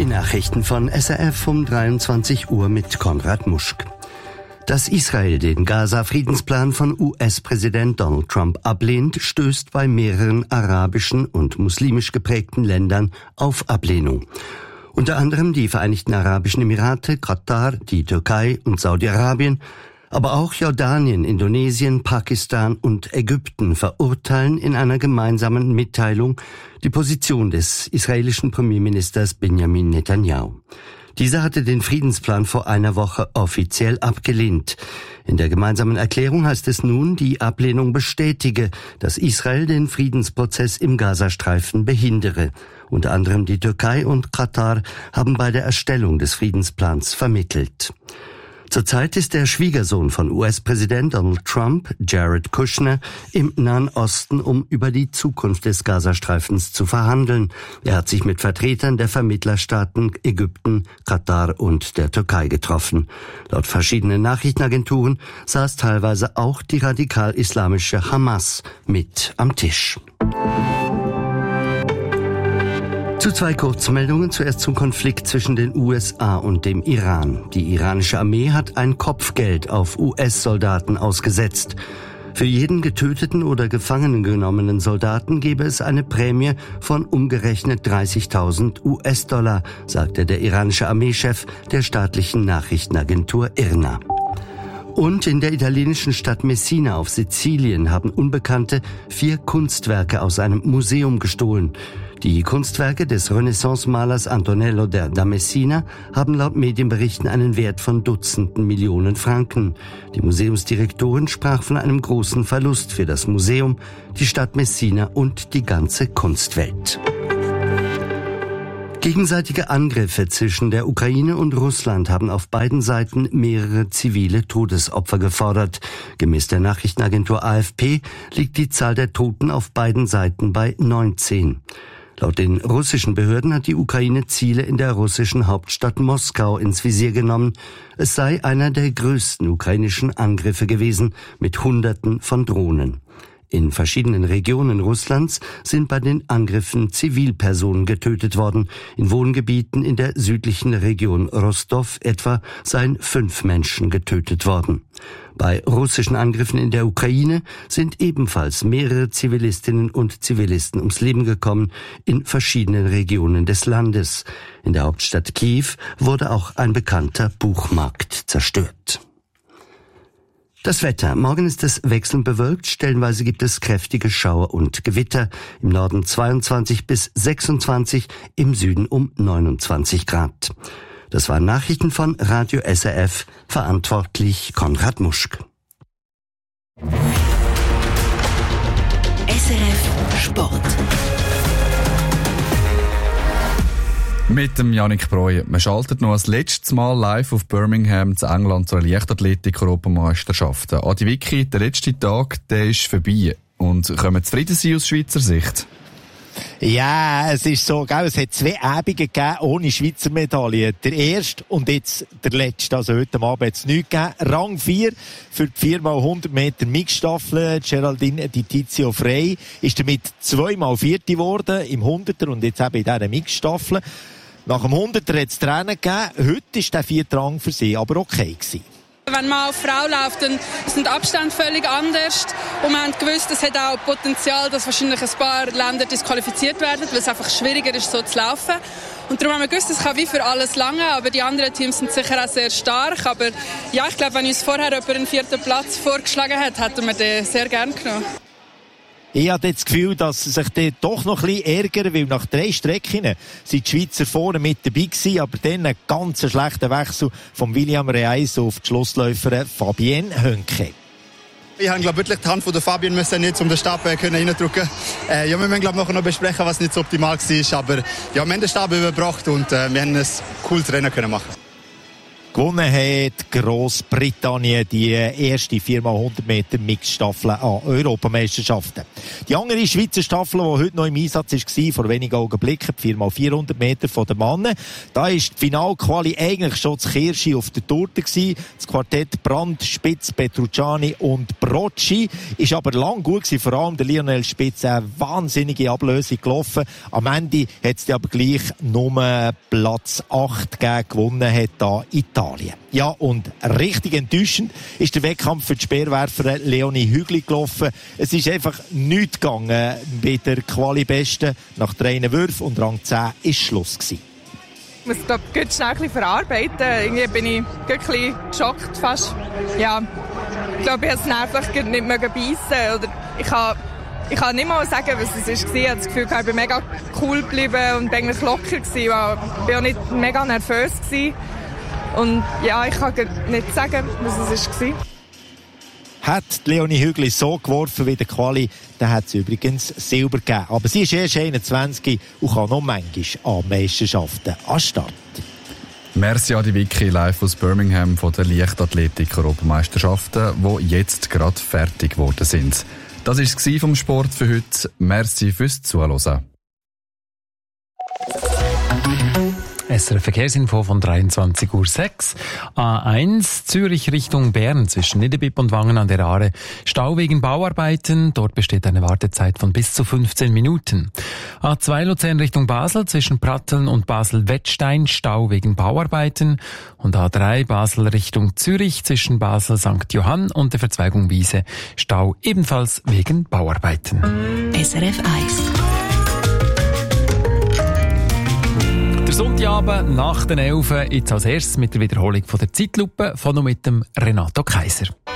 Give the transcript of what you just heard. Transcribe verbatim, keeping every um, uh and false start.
Die Nachrichten von S R F um dreiundzwanzig Uhr mit Konrad Muschk. Dass Israel den Gaza-Friedensplan von U S-Präsident Donald Trump ablehnt, stößt bei mehreren arabischen und muslimisch geprägten Ländern auf Ablehnung. Unter anderem die Vereinigten Arabischen Emirate, Katar, die Türkei und Saudi-Arabien, aber auch Jordanien, Indonesien, Pakistan und Ägypten verurteilen in einer gemeinsamen Mitteilung die Position des israelischen Premierministers Benjamin Netanyahu. Dieser hatte den Friedensplan vor einer Woche offiziell abgelehnt. In der gemeinsamen Erklärung heißt es nun, die Ablehnung bestätige, dass Israel den Friedensprozess im Gazastreifen behindere. Unter anderem die Türkei und Katar haben bei der Erstellung des Friedensplans vermittelt. Zurzeit ist der Schwiegersohn von U S-Präsident Donald Trump, Jared Kushner, im Nahen Osten, um über die Zukunft des Gazastreifens zu verhandeln. Er hat sich mit Vertretern der Vermittlerstaaten Ägypten, Katar und der Türkei getroffen. Laut verschiedenen Nachrichtenagenturen saß teilweise auch die radikal-islamische Hamas mit am Tisch. Zu zwei Kurzmeldungen, zuerst zum Konflikt zwischen den U S A und dem Iran. Die iranische Armee hat ein Kopfgeld auf U S-Soldaten ausgesetzt. Für jeden getöteten oder gefangen genommenen Soldaten gebe es eine Prämie von umgerechnet dreißigtausend U S-Dollar, sagte der iranische Armeechef der staatlichen Nachrichtenagentur I R N A. Und in der italienischen Stadt Messina auf Sizilien haben Unbekannte vier Kunstwerke aus einem Museum gestohlen. Die Kunstwerke des Renaissance-Malers Antonello da Messina haben laut Medienberichten einen Wert von Dutzenden Millionen Franken. Die Museumsdirektorin sprach von einem großen Verlust für das Museum, die Stadt Messina und die ganze Kunstwelt. Gegenseitige Angriffe zwischen der Ukraine und Russland haben auf beiden Seiten mehrere zivile Todesopfer gefordert. Gemäß der Nachrichtenagentur A F P liegt die Zahl der Toten auf beiden Seiten bei neunzehn. Laut den russischen Behörden hat die Ukraine Ziele in der russischen Hauptstadt Moskau ins Visier genommen. Es sei einer der größten ukrainischen Angriffe gewesen, mit Hunderten von Drohnen. In verschiedenen Regionen Russlands sind bei den Angriffen Zivilpersonen getötet worden. In Wohngebieten in der südlichen Region Rostov etwa seien fünf Menschen getötet worden. Bei russischen Angriffen in der Ukraine sind ebenfalls mehrere Zivilistinnen und Zivilisten ums Leben gekommen in verschiedenen Regionen des Landes. In der Hauptstadt Kiew wurde auch ein bekannter Buchmarkt zerstört. Das Wetter. Morgen ist es wechselnd bewölkt. Stellenweise gibt es kräftige Schauer und Gewitter. Im Norden zweiundzwanzig bis sechsundzwanzig, im Süden um neunundzwanzig Grad. Das waren Nachrichten von Radio S R F. Verantwortlich Konrad Muschk. S R F Sport. Mit dem Yannick Breuer. Man schaltet noch das letzte Mal live auf Birmingham zu England zur Leichtathletik-Europameisterschaften. Adi Vicky, der letzte Tag, der ist vorbei. Und können wir zufrieden sein aus Schweizer Sicht? Ja, es ist so, gell, es hat zwei Abende gegeben ohne Schweizer Medaille. Der erste und jetzt der letzte. Also heute Abend hat es nichts gegeben. Rang vier für die vier mal hundert Meter Mixstaffel. Geraldine Di Tizio Frey ist damit zweimal Vierte geworden im Hunderter und jetzt eben in dieser Mixstaffel. Nach dem Hunderter hat es Tränen gegeben. Heute ist der vierte Rang für sie aber okay gewesen. Wenn man auf Frau läuft, dann sind die Abstände völlig anders. Und wir haben gewusst, es hat auch Potenzial, dass wahrscheinlich ein paar Länder disqualifiziert werden, weil es einfach schwieriger ist, so zu laufen. Und darum haben wir gewusst, es kann wie für alles lange, aber die anderen Teams sind sicher auch sehr stark. Aber ja, ich glaube, wenn uns vorher jemand einen vierten Platz vorgeschlagen hat, hätten wir den sehr gerne genommen. Ich habe das Gefühl, dass sie sich dann doch noch ein bisschen ärgern, weil nach drei Strecken sind die Schweizer vorne mit dabei gewesen, aber dann ein ganz schlechter Wechsel von William Reis auf die Schlussläuferin Fabienne Hönke. Ich habe glaube wirklich die Hand von der Fabienne müssen nicht um den Stab können reindrücken. Äh, ja, wir müssen glaube noch besprechen, was nicht so optimal war, aber ja, wir haben den Stab überbracht und äh, wir haben ein cooles Rennen können machen. Gewonnen hat Grossbritannien die erste vier mal hundert Meter Mixstaffel an Europameisterschaften. Die andere Schweizer Staffel, die heute noch im Einsatz war, vor wenigen Augenblicken, die vier mal vierhundert Meter von den Mannen. Da ist die Finalquali eigentlich schon das Kirsche auf der Torte gewesen. Das Quartett Brandt, Spitz, Petrucciani und Brocci ist aber lang gut gewesen. Vor allem der Lionel Spitz, eine wahnsinnige Ablösung gelaufen. Am Ende hat es aber gleich nur Platz acht gegeben. Gewonnen hat da Italien. Ja, und richtig enttäuschend ist der Wettkampf für die Speerwerferin Leonie Hügli gelaufen. Es ist einfach nichts gegangen bei der Quali-Besten. Nach drei Würfen und Rang zehn war Schluss gewesen. Ich muss, glaube ich, gut schnell ein bisschen verarbeiten. Irgendwie bin ich ein bisschen geschockt fast. Ja, ich glaube, ich habe es nervlich nicht mehr beißen. Oder ich kann, ich kann nicht mal sagen, was es war. Ich habe das Gefühl, ich bin mega cool geblieben und bin eigentlich locker gewesen. Ich war auch nicht mega nervös gewesen. Und ja, ich kann nicht sagen, was es war. Hat Leonie Hügli so geworfen wie der Quali, dann hat sie übrigens Silber gegeben. Aber sie ist erst einundzwanzig und kann noch manchmal an Meisterschaften an Start. Merci an die Vicky live aus Birmingham von der Leichtathletik-Europameisterschaften, die jetzt gerade fertig geworden sind. Das war es vom Sport für heute. Merci fürs Zuhören. S R F-Verkehrsinfo von dreiundzwanzig Uhr sechs. A eins Zürich Richtung Bern zwischen Niederbipp und Wangen an der Aare. Stau wegen Bauarbeiten. Dort besteht eine Wartezeit von bis zu fünfzehn Minuten. A zwei Luzern Richtung Basel zwischen Pratteln und Basel-Wettstein. Stau wegen Bauarbeiten. Und A drei Basel Richtung Zürich zwischen Basel Sankt Johann und der Verzweigung Wiese. Stau ebenfalls wegen Bauarbeiten. S R F eins. Der Sonntagabend nach den Elfen, jetzt als erstes mit der Wiederholung von der Zeitlupe von und mit dem Renato Kaiser.